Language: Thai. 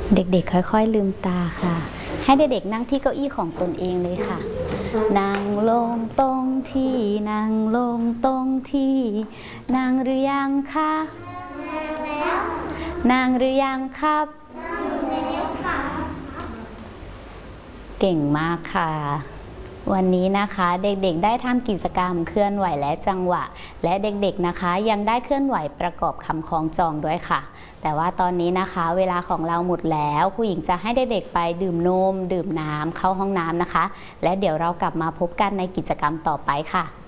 เด็กๆค่อยๆลืมตาค่ะ ให้เด็กๆนั่งที่เก้าอี้ของตนเองเลยค่ะ นั่งลงตรงที่ นั่งลงตรงที่ นั่งหรือยังคะนั่งหรือยังครับ เก่งมากค่ะ วันนี้นะคะเด็กๆได้ทำกิจกรรมเคลื่อนไหวและจังหวะ และเด็กๆนะคะยังได้เคลื่อนไหวประกอบคำคล้องจองด้วยค่ะ แต่ว่าตอนนี้นะคะเวลาของเราหมดแล้วครูหญิงจะให้เด็กๆไปดื่มนมดื่มน้ำเข้าห้องน้ำนะคะและเดี๋ยวเรากลับมาพบกันในกิจกรรมต่อไปค่ะ